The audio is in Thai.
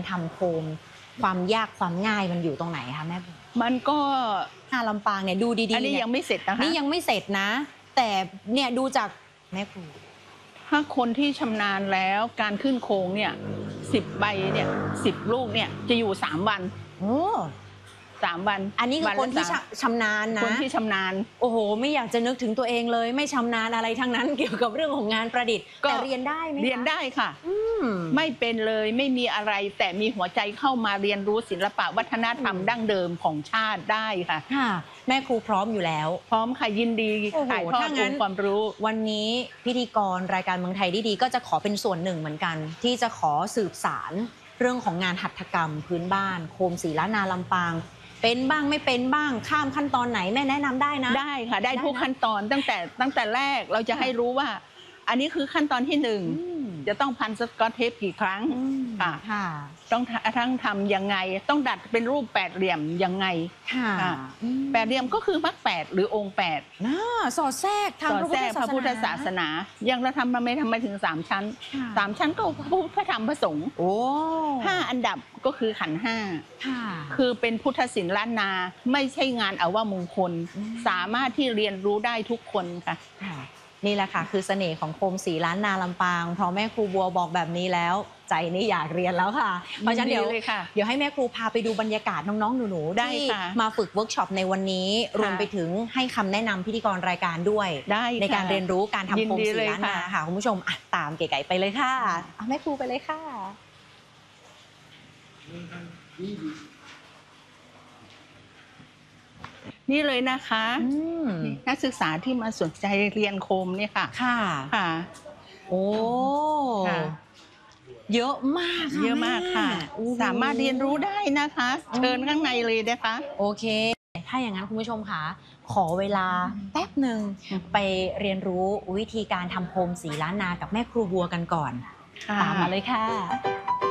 ทำโคมความยากความง่ายมันอยู่ตรงไหนคะแม่บัวมันก็ลำปางเนี่ยดูดีๆอันนี้ยังไม่เสร็จนะคะนี่ยังไม่เสร็จนะ แต่เนี่ยดูจากแม่ครูถ้าคนที่ชำนาญแล้วการขึ้นโครงเนี่ย10 ใบเนี่ย10 ลูกเนี่ยจะอยู่3 วันโอ้ 3 วันอันนี้คือคนที่ชำนาญนะคนที่ชำนาญโอ้โหไม่อยากจะนึกถึงตัวเองเลยไม่ชำนาญอะไรทั้งนั้นเกี่ยวกับเรื่องของงานประดิษฐ์แต่เรียนได้ไหมเรียนได้ค่ะไม่เป็นเลยไม่มีอะไรแต่มีหัวใจเข้ามาเรียนรู้ศิลปะวัฒนธรรมดั้งเดิมของชาติได้ค่ะแม่ครูพร้อมอยู่แล้วพร้อมค่ะยินดีถ่ายทอดองค์ความรู้วันนี้พิธีกรรายการเมืองไทยดีๆก็จะขอเป็นส่วนหนึ่งเหมือนกันที่จะขอสืบสานเรื่องของงานหัตถกรรมพื้นบ้านโคมศรีล้านนาลำปางเป็นบ้างไม่เป็นบ้างข้ามขั้นตอนไหนแม่แนะนำได้นะได้ค่ะได้ทุกขั้นตอนตั้งแต่แรกเราจะให้รู้ว่าอันนี้คือขั้นตอนที่1จะต้องพันสกอตเทปกี่ครั้งค่ะต้องทั้งทำยังไงต้องดัดเป็นรูป8 เหลี่ยมยังไง8 เหลี่ยมก็คือมรรค8หรือองค์8 สอดแทรกทางพระพุทธศาสนายังเราทำมาถึง3 ชั้น3 ชั้นก็พระธรรมพระสงฆ์5 อันดับก็คือขันธ์5คือเป็นพุทธศิลป์ล้านนาไม่ใช่งานอวมงคลสามารถที่เรียนรู้ได้ทุกคนค่ะนี่แหละค่ะคือเสน่ห์ของโคมศรีล้านนาลำปางเพราะแม่ครูบัวบอกแบบนี้แล้วใจนี่อยากเรียนแล้วค่ะเพราะฉะนั้นเดี๋ยวให้แม่ครูพาไปดูบรรยากาศน้องๆหนูๆที่มาฝึกเวิร์กช็อปในวันนี้รวมไปถึงให้คำแนะนำพิธีกรรายการด้วยในการเรียนรู้การทำโคมศรีล้านนาค่ะคุณผู้ชมตามเก๋ๆไปเลยค่ะแม่ครูไปเลยค่ะนี่เลยนะคะนักศึกษาที่มาสนใจเรียนโคมเนี่ยค่ะค่ะโอ้เยอะมากเยอะมากค่ะสามารถเรียนรู้ได้นะคะเชิญข้างในเลยนะคะโอเคถ้าอย่างนั้นคุณผู้ชมค่ะขอเวลาแป๊บหนึ่งไปเรียนรู้วิธีการทำโคมศรีล้านนากับแม่ครูบัวกันก่อนตามมาเลยค่ะ